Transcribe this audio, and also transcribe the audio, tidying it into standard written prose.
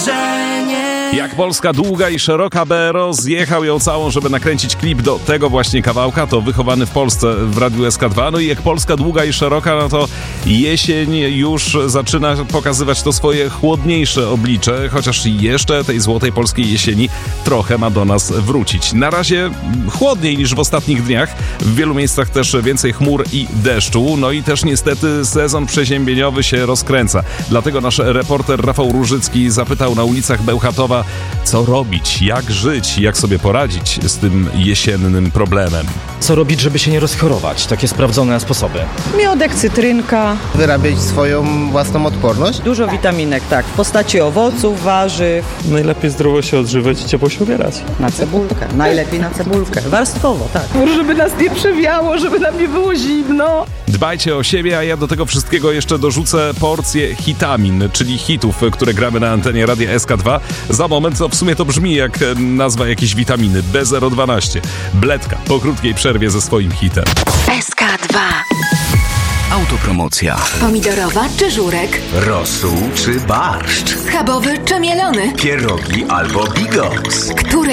marzenie. Jak Polska długa i szeroka BRO zjechał ją całą, żeby nakręcić klip do tego właśnie kawałka, to Wychowany w Polsce w Radiu SK2. No i jak Polska długa i szeroka, no to jesień już zaczyna pokazywać to swoje chłodniejsze oblicze, chociaż jeszcze tej złotej polskiej jesieni trochę ma do nas wrócić. Na razie chłodniej niż w ostatnich dniach, w wielu miejscach też więcej chmur i deszczu, no i też niestety sezon przeziębieniowy się rozkręca. Dlatego nasz reporter Rafał Różycki zapytał na ulicach Bełchatowa, co robić, jak żyć, jak sobie poradzić z tym jesiennym problemem. Co robić, żeby się nie rozchorować? Takie sprawdzone sposoby. Miodek, cytrynka. Wyrabiać swoją własną odporność. Dużo witaminek, tak, w postaci owoców, warzyw. Najlepiej zdrowo się odżywać i ciepło się ubierać. Na cebulkę, najlepiej na cebulkę. Warstwowo, tak. Żeby nas nie przewiało, żeby nam nie było zimno. Dbajcie o siebie, a ja do tego wszystkiego jeszcze dorzucę porcję hitamin, czyli hitów, które gramy na antenie Radia SK2. Za moment, w sumie to brzmi jak nazwa jakiejś witaminy, B012. Bledka po krótkiej przerwie ze swoim hitem. SK2. Autopromocja. Pomidorowa czy żurek? Rosół czy barszcz? Schabowy czy mielony? Pierogi albo bigos? Który